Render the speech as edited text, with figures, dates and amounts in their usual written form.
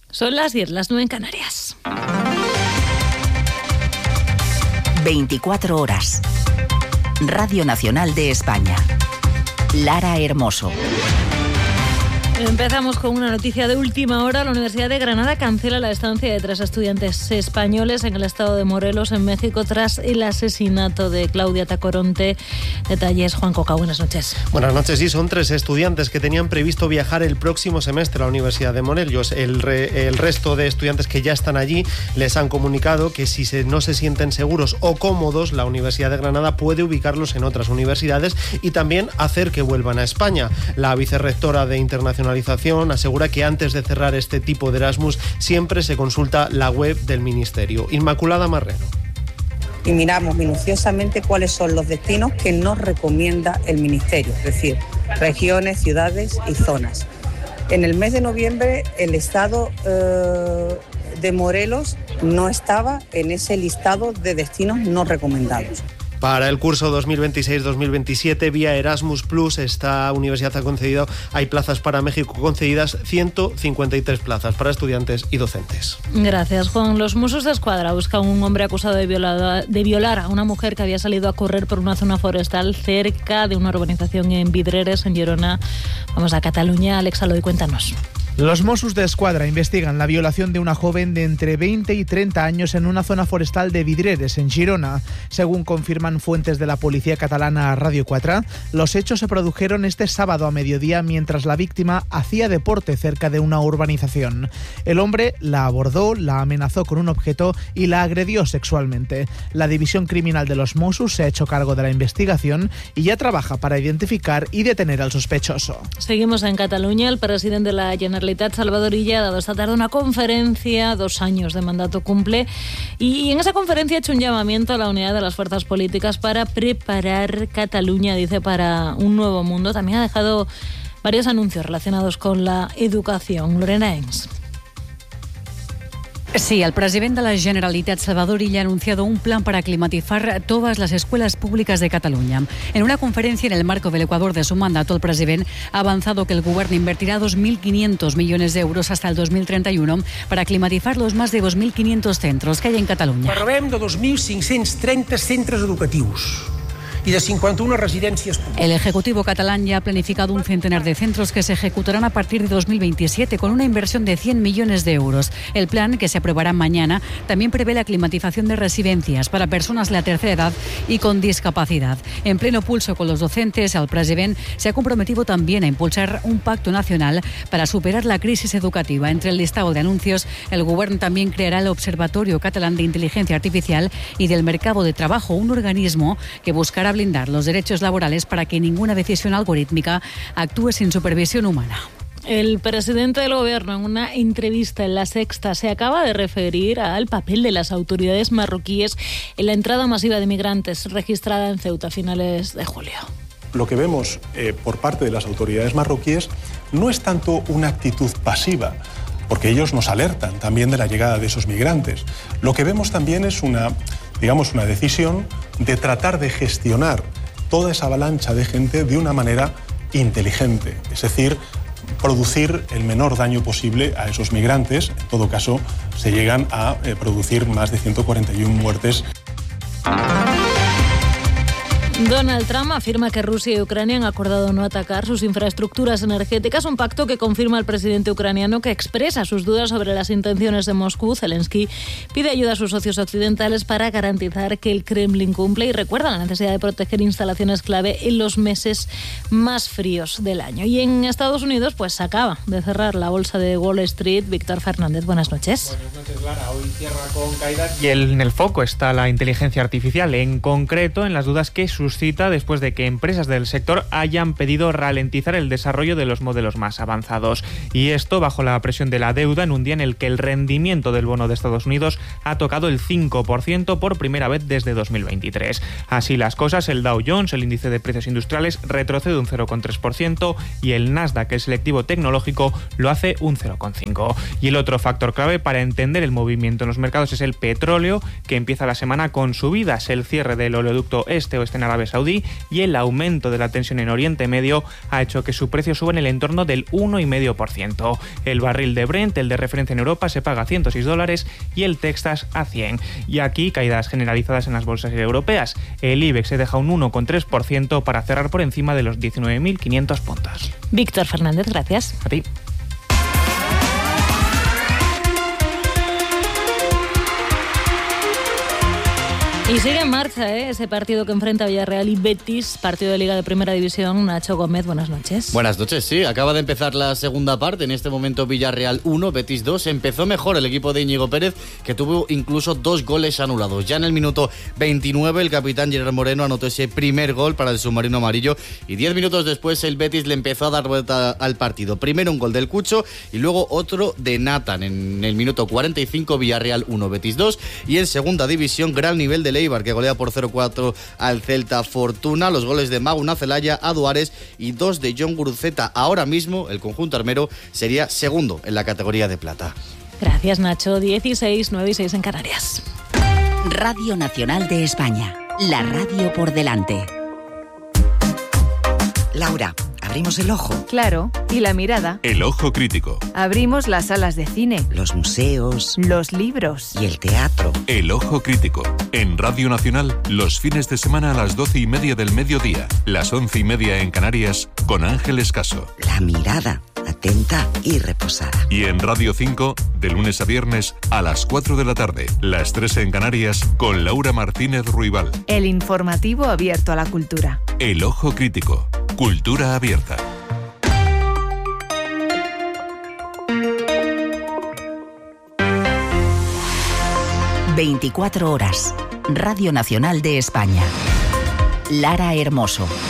Son las 10, las 9 en Canarias. 24 horas. Radio Nacional de España. Lara Hermoso. Empezamos con una noticia de última hora. La Universidad de Granada cancela la estancia de 3 estudiantes españoles en el estado de Morelos, en México, tras el asesinato de Claudia Tacoronte. Detalles, Juan Coca, buenas noches. Buenas noches. Sí, son 3 estudiantes que tenían previsto viajar el próximo semestre a la Universidad de Morelos. El resto de estudiantes que ya están allí les han comunicado que si no se sienten seguros o cómodos, la Universidad de Granada puede ubicarlos en otras universidades y también hacer que vuelvan a España. La vicerrectora de Internacionalización asegura que antes de cerrar este tipo de Erasmus siempre se consulta la web del Ministerio. Inmaculada Marrero. Y miramos minuciosamente cuáles son los destinos que nos recomienda el Ministerio, es decir, regiones, ciudades y zonas. En el mes de noviembre el estado de Morelos no estaba en ese listado de destinos no recomendados. Para el curso 2026-2027, vía Erasmus Plus, esta universidad ha concedido, hay plazas para México concedidas, 153 plazas para estudiantes y docentes. Gracias, Juan. Los Mossos d'Esquadra buscan un hombre acusado de violar a una mujer que había salido a correr por una zona forestal cerca de una urbanización en Vidreres, en Girona. Vamos a Cataluña. Alex Aloy, cuéntanos. Los Mossos d'Esquadra investigan la violación de una joven de entre 20 y 30 años en una zona forestal de Vidreres, en Girona. Según confirman fuentes de la policía catalana a Radio 4, los hechos se produjeron este sábado a mediodía mientras la víctima hacía deporte cerca de una urbanización. El hombre la abordó, la amenazó con un objeto y la agredió sexualmente. La división criminal de los Mossos se ha hecho cargo de la investigación y ya trabaja para identificar y detener al sospechoso. Seguimos en Cataluña. El presidente de la Generalitat, Salvador Illa, ha dado esta tarde una conferencia, 2 años de mandato cumple, y en esa conferencia ha hecho un llamamiento a la unidad de las fuerzas políticas para preparar Cataluña, dice, para un nuevo mundo. También ha dejado varios anuncios relacionados con la educación. Lorena Enns. Sí, el presidente de la Generalitat, Salvador Illa, ha anunciado un plan para climatizar todas las escuelas públicas de Cataluña. En una conferencia en el marco del Ecuador de su mandato, el presidente ha avanzado que el Govern invertirá 2.500 millones d'euros hasta el 2031 para climatizar los más de 2.500 centros que hay en Catalunya. Parlem de 2.530 centres educatius y de 51 residencias públicas. El Ejecutivo catalán ya ha planificado un centenar de centros que se ejecutarán a partir de 2027 con una inversión de 100 millones de euros. El plan, que se aprobará mañana, también prevé la climatización de residencias para personas de la tercera edad y con discapacidad. En pleno pulso con los docentes, el president se ha comprometido también a impulsar un pacto nacional para superar la crisis educativa. Entre el listado de anuncios, el Govern también creará el Observatorio Catalán de Inteligencia Artificial y del Mercado de Trabajo, un organismo que buscará blindar los derechos laborales para que ninguna decisión algorítmica actúe sin supervisión humana. El presidente del Gobierno, en una entrevista en La Sexta, se acaba de referir al papel de las autoridades marroquíes en la entrada masiva de migrantes registrada en Ceuta a finales de julio. Lo que vemos por parte de las autoridades marroquíes no es tanto una actitud pasiva, porque ellos nos alertan también de la llegada de esos migrantes. Lo que vemos también es una decisión de tratar de gestionar toda esa avalancha de gente de una manera inteligente, es decir, producir el menor daño posible a esos migrantes. En todo caso, se llegan a producir más de 141 muertes. Donald Trump afirma que Rusia y Ucrania han acordado no atacar sus infraestructuras energéticas, un pacto que confirma el presidente ucraniano, que expresa sus dudas sobre las intenciones de Moscú. Zelensky pide ayuda a sus socios occidentales para garantizar que el Kremlin cumple y recuerda la necesidad de proteger instalaciones clave en los meses más fríos del año. Y en Estados Unidos, pues se acaba de cerrar la bolsa de Wall Street. Víctor Fernández, buenas noches. Buenas noches, Lara. Hoy cierra con caídas y en el foco está la inteligencia artificial, en concreto en las dudas que suscita después de que empresas del sector hayan pedido ralentizar el desarrollo de los modelos más avanzados. Y esto bajo la presión de la deuda, en un día en el que el rendimiento del bono de Estados Unidos ha tocado el 5% por primera vez desde 2023. Así las cosas, el Dow Jones, el índice de precios industriales, retrocede un 0,3% y el Nasdaq, el selectivo tecnológico, lo hace un 0,5%. Y el otro factor clave para entender el movimiento en los mercados es el petróleo, que empieza la semana con subidas. El cierre del oleoducto este-oeste en Arabia árabe saudí, y el aumento de la tensión en Oriente Medio ha hecho que su precio suba en el entorno del 1,5%. El barril de Brent, el de referencia en Europa, se paga a $106 y el Texas a 100. Y aquí caídas generalizadas en las bolsas europeas. El IBEX se deja un 1,3% para cerrar por encima de los 19.500 puntos. Víctor Fernández, gracias. A ti. Y sigue en marcha ese partido que enfrenta Villarreal y Betis, partido de Liga de Primera División. Nacho Gómez, buenas noches. Buenas noches, sí. Acaba de empezar la segunda parte. En este momento Villarreal 1, Betis 2. Empezó mejor el equipo de Íñigo Pérez, que tuvo incluso 2 goles anulados. Ya en el minuto 29 el capitán Gerard Moreno anotó ese primer gol para el submarino amarillo y 10 minutos después el Betis le empezó a dar vuelta al partido. Primero un gol del Cucho y luego otro de Nathan. En el minuto 45 Villarreal 1, Betis 2. Y en segunda división gran nivel de Eibar, que golea por 0-4 al Celta Fortuna. Los goles de Maguna Celaya, Aduares y 2 de John Guruceta. Ahora mismo el conjunto armero sería segundo en la categoría de plata. Gracias, Nacho. 16, 9 y 6 en Canarias. Radio Nacional de España. La radio por delante. Laura, ¿abrimos el ojo? Claro, y la mirada. El ojo crítico. Abrimos las salas de cine. Los museos. Los libros. Y el teatro. El ojo crítico. En Radio Nacional, los fines de semana a las 12:30 del mediodía, las 11:30 en Canarias, con Ángeles Caso. La mirada, atenta y reposada. Y en Radio 5, de lunes a viernes, a las 4 de la tarde, las 3 en Canarias, con Laura Martínez Ruibal. El informativo abierto a la cultura. El ojo crítico. Cultura abierta. ...24 horas... Radio Nacional de España. Lara Hermoso.